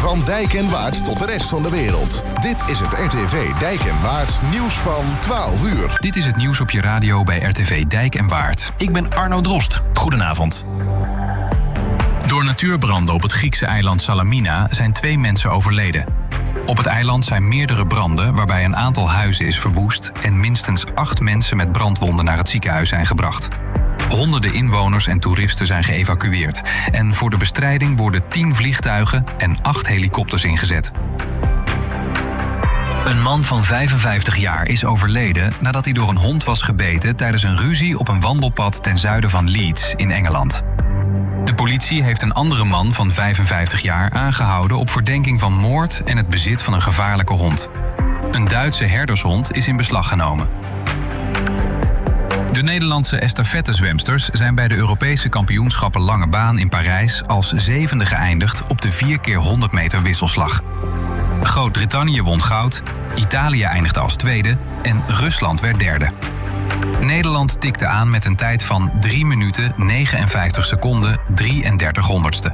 Van Dijk en Waard tot de rest van de wereld. Dit is het RTV Dijk en Waard nieuws van 12 uur. Dit is het nieuws op je radio bij RTV Dijk en Waard. Ik ben Arno Drost. Goedenavond. Door natuurbranden op het Griekse eiland Salamina zijn 2 mensen overleden. Op het eiland zijn meerdere branden waarbij een aantal huizen is verwoest en minstens 8 mensen met brandwonden naar het ziekenhuis zijn gebracht. Honderden inwoners en toeristen zijn geëvacueerd. En voor de bestrijding worden 10 vliegtuigen en 8 helikopters ingezet. Een man van 55 jaar is overleden nadat hij door een hond was gebeten tijdens een ruzie op een wandelpad ten zuiden van Leeds in Engeland. De politie heeft een andere man van 55 jaar aangehouden op verdenking van moord en het bezit van een gevaarlijke hond. Een Duitse herdershond is in beslag genomen. De Nederlandse estafettezwemsters zijn bij de Europese kampioenschappen lange baan in Parijs als 7e geëindigd op de 4x100 meter wisselslag. Groot-Brittannië won goud, Italië eindigde als tweede en Rusland werd derde. Nederland tikte aan met een tijd van 3 minuten 59 seconden 33 honderdste.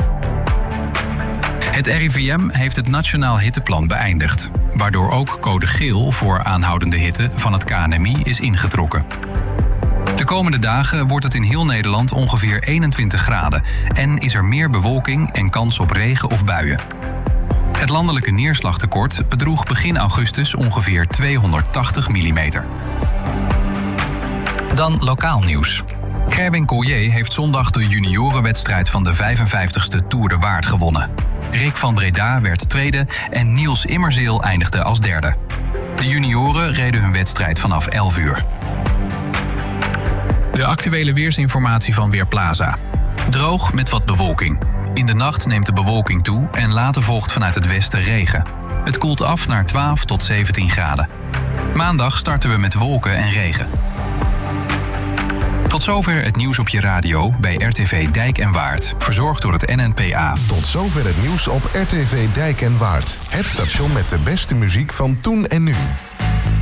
Het RIVM heeft het Nationaal Hitteplan beëindigd, waardoor ook code geel voor aanhoudende hitte van het KNMI is ingetrokken. De komende dagen wordt het in heel Nederland ongeveer 21 graden en is er meer bewolking en kans op regen of buien. Het landelijke neerslagtekort bedroeg begin augustus ongeveer 280 mm. Dan lokaal nieuws. Gerwin Collier heeft zondag de juniorenwedstrijd van de 55ste Tour de Waard gewonnen. Rick van Breda werd tweede en Niels Immerzeel eindigde als derde. De junioren reden hun wedstrijd vanaf 11 uur. De actuele weersinformatie van Weerplaza. Droog met wat bewolking. In de nacht neemt de bewolking toe en later volgt vanuit het westen regen. Het koelt af naar 12 tot 17 graden. Maandag starten we met wolken en regen. Tot zover het nieuws op je radio bij RTV Dijk en Waard. Verzorgd door het NNPA. Tot zover het nieuws op RTV Dijk en Waard. Het station met de beste muziek van toen en nu.